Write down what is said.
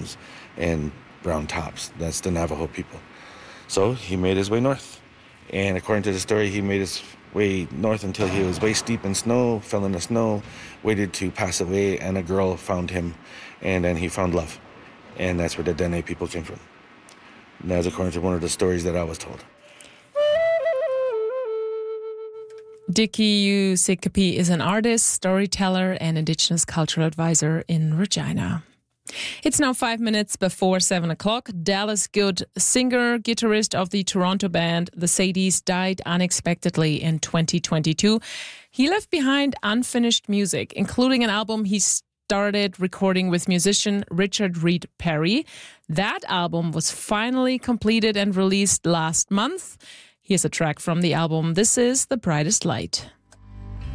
bottoms and brown tops. That's the Navajo people. So he made his way north. And according to the story, he made his way north until he was waist deep in snow, fell in the snow, waited to pass away, and a girl found him, and then he found love. And that's where the Dene people came from. And that's according to one of the stories that I was told. Dickie Usekapee is an artist, storyteller, and Indigenous cultural advisor in Regina. It's now 5 minutes before 7 o'clock. Dallas Good, singer, guitarist of the Toronto band The Sadies, died unexpectedly in 2022. He left behind unfinished music, including an album he started recording with musician Richard Reed Perry. That album was finally completed and released last month. Here's a track from the album. This is The Brightest Light.